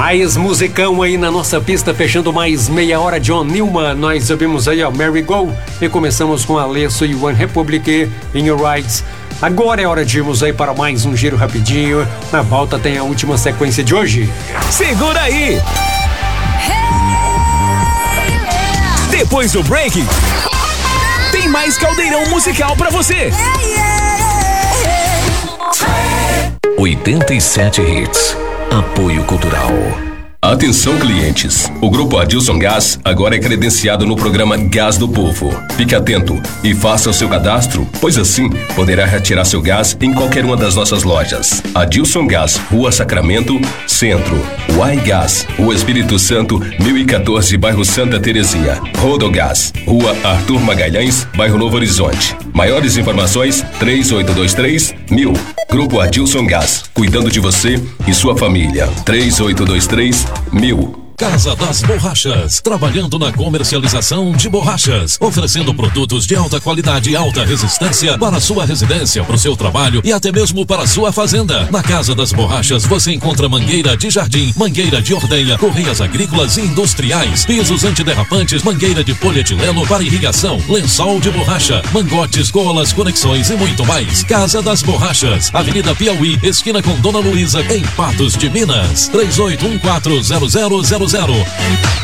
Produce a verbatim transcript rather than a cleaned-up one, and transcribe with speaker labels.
Speaker 1: Mais musicão aí na nossa pista, fechando mais meia hora. John Newman, nós ouvimos aí, ó, Mary Go, e começamos com Alesso e One Republic, In Your Rights. Agora é hora de irmos aí para mais um giro rapidinho. Na volta tem a última sequência de hoje.
Speaker 2: Segura aí! Depois do break, tem mais caldeirão musical pra você.
Speaker 3: oitenta e sete Hits. Apoio Cultural.
Speaker 4: Atenção, clientes, o Grupo Adilson Gás agora é credenciado no programa Gás do Povo. Fique atento e faça o seu cadastro, pois assim poderá retirar seu gás em qualquer uma das nossas lojas. Adilson Gás, Rua Sacramento, Centro. Uai Gás, Rua Espírito Santo, mil e quatorze, bairro Santa Terezinha. Rodogás, Rua Arthur Magalhães, bairro Novo Horizonte. Maiores informações, três oito dois três mil. Grupo Adilson Gás, cuidando de você e sua família. três oito dois três mil.
Speaker 5: Casa das Borrachas, trabalhando na comercialização de borrachas, oferecendo produtos de alta qualidade e alta resistência para a sua residência, para o seu trabalho e até mesmo para a sua fazenda. Na Casa das Borrachas você encontra mangueira de jardim, mangueira de ordenha, correias agrícolas e industriais, pisos antiderrapantes, mangueira de polietileno para irrigação, lençol de borracha, mangotes, colas, conexões e muito mais. Casa das Borrachas, Avenida Piauí, esquina com Dona Luísa, em Patos de Minas. três oito um quatro zero zero zero zero.